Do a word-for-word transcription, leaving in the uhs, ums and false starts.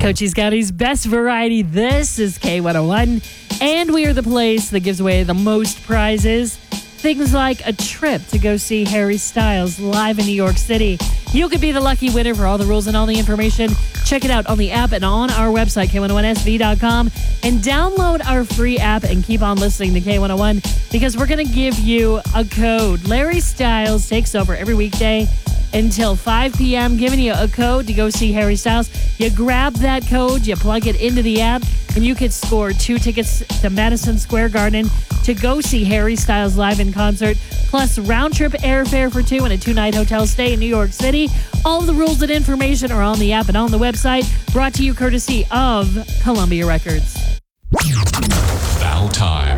Cochise County's best variety. This is K one oh one, and we are the place that gives away the most prizes. Things like a trip to go see Harry Styles live in New York City. You could be the lucky winner. For all the rules and all the information, check it out on the app and on our website, K one oh one S V dot com, and download our free app and keep on listening to K one oh one because we're going to give you a code. Larry Styles takes over every weekday until five p.m., giving you a code to go see Harry Styles. You grab that code, you plug it into the app, and you could score two tickets to Madison Square Garden to go see Harry Styles live in concert, plus round-trip airfare for two and a two-night hotel stay in New York City. All of the rules and information are on the app and on the website, brought to you courtesy of Columbia Records. Now time